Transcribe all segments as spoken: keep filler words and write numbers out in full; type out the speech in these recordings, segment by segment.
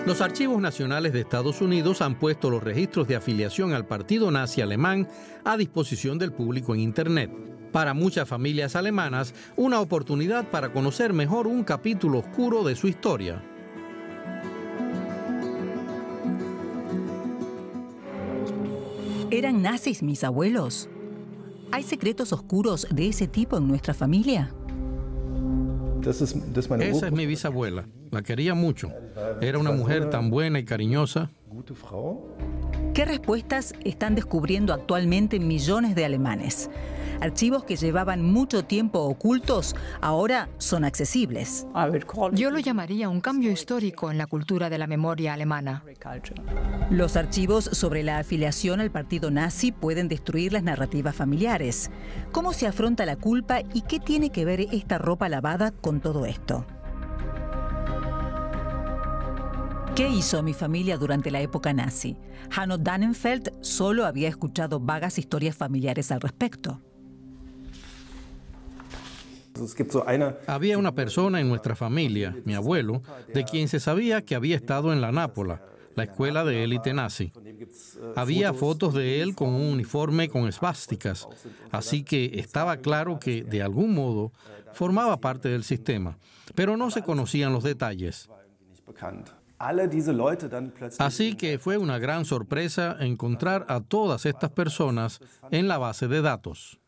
Los archivos nacionales de Estados Unidos han puesto los registros de afiliación al partido nazi alemán a disposición del público en Internet. Para muchas familias alemanas, una oportunidad para conocer mejor un capítulo oscuro de su historia. ¿Eran nazis mis abuelos? ¿Hay secretos oscuros de ese tipo en nuestra familia? Esa es mi bisabuela. La quería mucho. Era una mujer tan buena y cariñosa. ¿Qué respuestas están descubriendo actualmente millones de alemanes? Archivos que llevaban mucho tiempo ocultos ahora son accesibles. Yo lo llamaría un cambio histórico en la cultura de la memoria alemana. Los archivos sobre la afiliación al partido nazi pueden destruir las narrativas familiares. ¿Cómo se afronta la culpa y qué tiene que ver esta ropa lavada con todo esto? ¿Qué hizo mi familia durante la época nazi? Hanno Dannenfeld solo había escuchado vagas historias familiares al respecto. Había una persona en nuestra familia, mi abuelo, de quien se sabía que había estado en la Nápola, la escuela de élite nazi. Había fotos de él con un uniforme con esvásticas, así que estaba claro que, de algún modo, formaba parte del sistema, pero no se conocían los detalles. Así que fue una gran sorpresa encontrar a todas estas personas en la base de datos.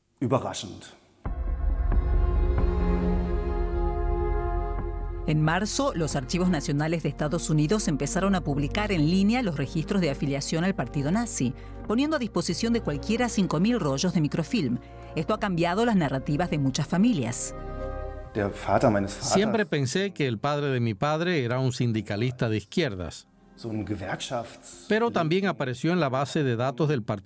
En marzo, los archivos nacionales de Estados Unidos empezaron a publicar en línea los registros de afiliación al partido nazi, poniendo a disposición de cualquiera cinco mil rollos de microfilm. Esto ha cambiado las narrativas de muchas familias. Siempre pensé que el padre de mi padre era un sindicalista de izquierdas, pero también apareció en la base de datos del partido